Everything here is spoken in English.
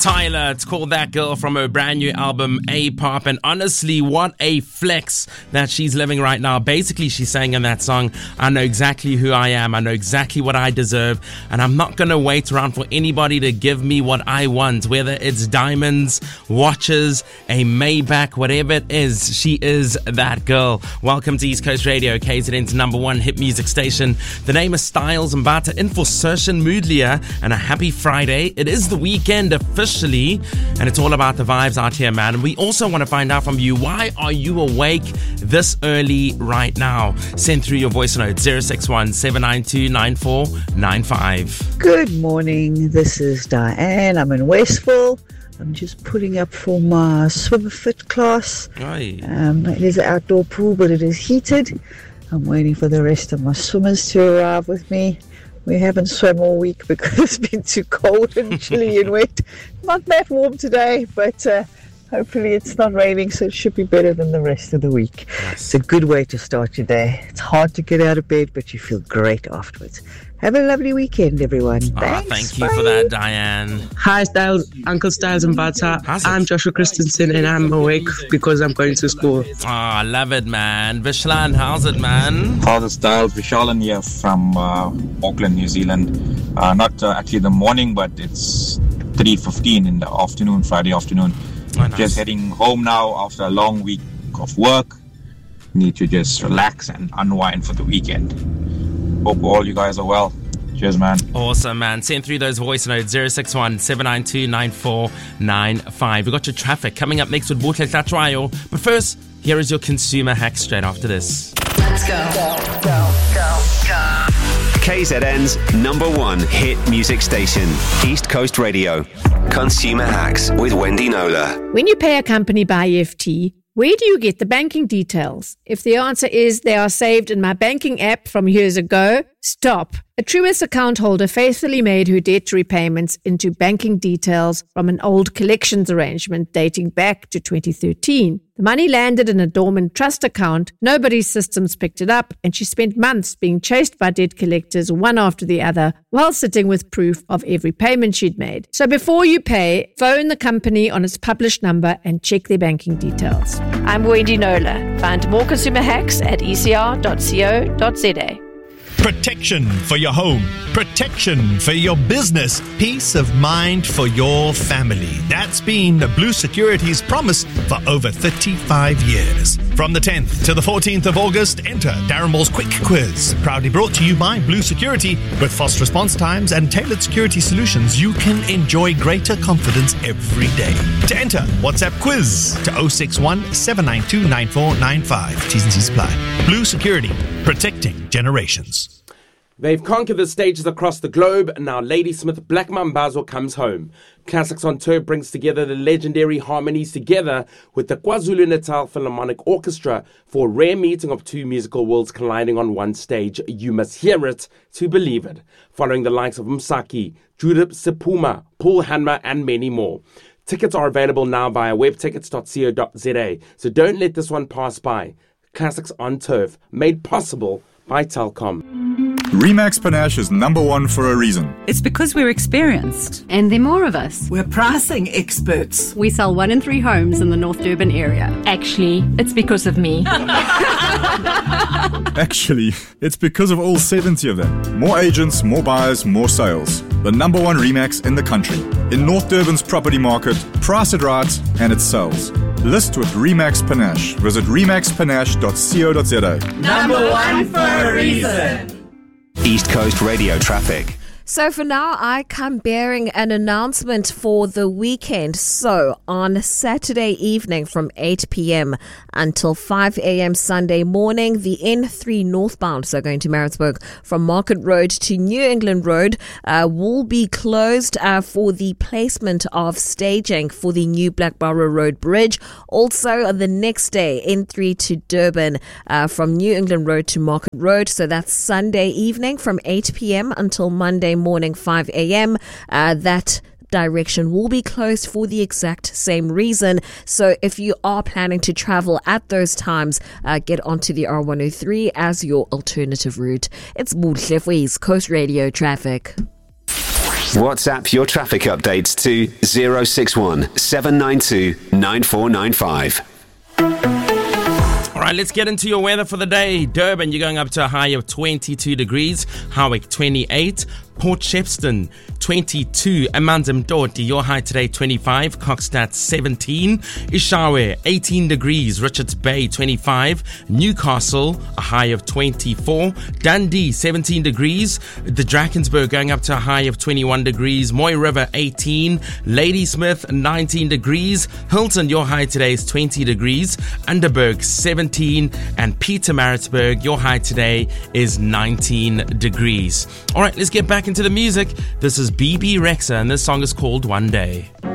Tyler. It's called That Girl from her brand new album A-Pop. And honestly, what a flex that she's living right now. Basically, she's saying in that song, I know exactly who I am. I know exactly what I deserve. And I'm not going to wait around for anybody to give me what I want. Whether it's diamonds, watches, a Maybach, whatever it is, she is that girl. Welcome to East Coast Radio, KZN's #1 hit music station. The name is Styles Mbata, in for Sershin Moodlier, and a happy Friday. It is the weekend officially, and it's all about the vibes out here, man. And we also want to find out from you, why are you awake this early right now? Send through your voice note 061-792-9495. Good morning, this is Diane. I'm in Westville. I'm just putting up for my swim fit class. It is an outdoor pool, but it is heated. I'm waiting for the rest of my swimmers to arrive with me. We haven't swum all week because it's been too cold and chilly and wet. Not that warm today, but hopefully it's not raining, so it should be better than the rest of the week. Yes. It's a good way to start your day. It's hard to get out of bed, but you feel great afterwards. Have a lovely weekend, everyone. Thanks. Thank you Bye. for that, Diane. Hi, Styles, Uncle Styles and Bata. I'm Joshua Christensen, and I'm awake because I'm going to school. I love it, man. Vishlan, how's it, man? How's it, Styles? Vishalan here from Auckland, New Zealand. Not actually the morning, but it's 3:15 in the afternoon, Friday afternoon. Oh, nice. Just heading home now after a long week of work. Need to just relax and unwind for the weekend. Hope all you guys are well. Cheers, man. Awesome, man. Send through those voice notes 061-792-9495. We got your traffic coming up next with Buhle Tlatswayo. But first, here is your consumer hack straight after this. Let's go. KZN's #1 hit music station, East Coast Radio. Consumer Hacks with Wendy Nola. When you pay a company by EFT, where do you get the banking details? If the answer is they are saved in my banking app from years ago, stop. A Truist account holder faithfully made her debt repayments into banking details from an old collections arrangement dating back to 2013. The money landed in a dormant trust account, nobody's systems picked it up, and she spent months being chased by debt collectors one after the other while sitting with proof of every payment she'd made. So before you pay, phone the company on its published number and check their banking details. I'm Wendy Nola. Find more consumer hacks at ecr.co.za. Protection for your home, protection for your business, peace of mind for your family. That's been Blue Security's promise for over 35 years. From the 10th to the 14th of August, enter Darren Moore's Quick Quiz. Proudly brought to you by Blue Security. With fast response times and tailored security solutions, you can enjoy greater confidence every day. To enter, WhatsApp quiz to 061-792-9495. T's and C's apply. Blue Security, protecting generations. They've conquered the stages across the globe, and now Ladysmith Black Mambazo comes home. Classics on Tour brings together the legendary harmonies together with the KwaZulu-Natal Philharmonic Orchestra for a rare meeting of two musical worlds colliding on one stage. You must hear it to believe it. Following the likes of Msaki, Judith Sepuma, Paul Hanma, and many more. Tickets are available now via webtickets.co.za, so don't let this one pass by. Classics on Turf, made possible by Telkom. Remax Panache is #1 for a reason. It's because we're experienced. And there are more of us. We're pricing experts. We sell 1 in 3 homes in the North Durban area. Actually, it's because of me. Actually, it's because of all 70 of them. More agents, more buyers, more sales. The #1 Remax in the country. In North Durban's property market, price it right and it sells. List with Remax Panache. Visit remaxpanache.co.za. #1 for a reason. East Coast Radio traffic. So for now, I come bearing an announcement for the weekend. So on Saturday evening from 8 p.m. until 5 a.m. Sunday morning, the N3 northbound, so going to Maritzburg from Market Road to New England Road, will be closed for the placement of staging for the new Blackborough Road Bridge. Also, the next day, N3 to Durban from New England Road to Market Road. So that's Sunday evening from 8 p.m. until Monday morning 5 a.m. That direction will be closed for the exact same reason. So if you are planning to travel at those times, get onto the R103 as your alternative route. It's Buhle for East Coast Radio traffic. WhatsApp your traffic updates to 061 792 9495. All right, let's get into your weather for the day. Durban, you're going up to a high of 22 degrees. Howick, 28. Port Shepstone, 22. Amanzimtoti, your high today, 25. Kokstad, 17. Ishawe, 18 degrees. Richards Bay, 25. Newcastle, a high of 24. Dundee, 17 degrees. The Drakensberg going up to a high of 21 degrees. Moy River, 18. Ladysmith, 19 degrees. Hilton, your high today is 20 degrees. Underberg, 17. And Pietermaritzburg, your high today is 19 degrees. All right, let's get back into the music. This is BB Rexa and this song is called One Day.